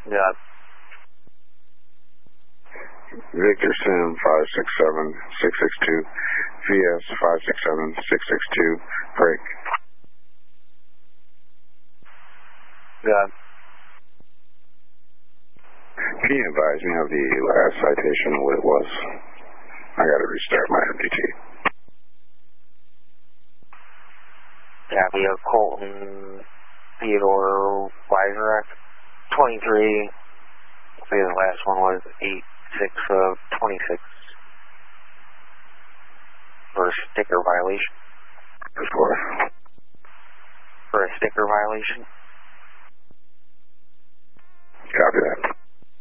Yeah. Victor Sim 567662, VS 567662, break. Yeah. Can you advise me of the last citation and what it was? I got to restart my MDT. Yeah, we have Colton Theodore Weiserek, 23. I think the last one was 8/6 of 26 for a sticker violation. For For a sticker violation.